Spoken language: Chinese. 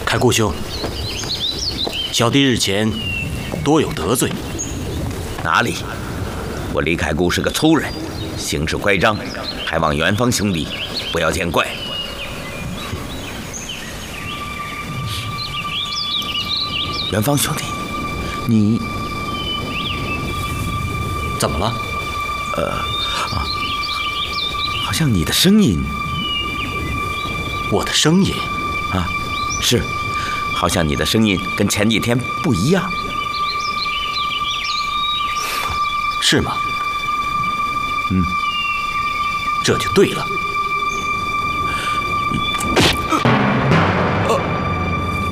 开顾兄，小弟日前多有得罪。 哪里？我李开顾是个粗人，行事乖张，还望元芳兄弟不要见怪。元芳兄弟，你怎么了？ 好像你的声音， 我的声音啊，是，好像你的声音跟前几天不一样。 是吗？ 嗯， 这就对了。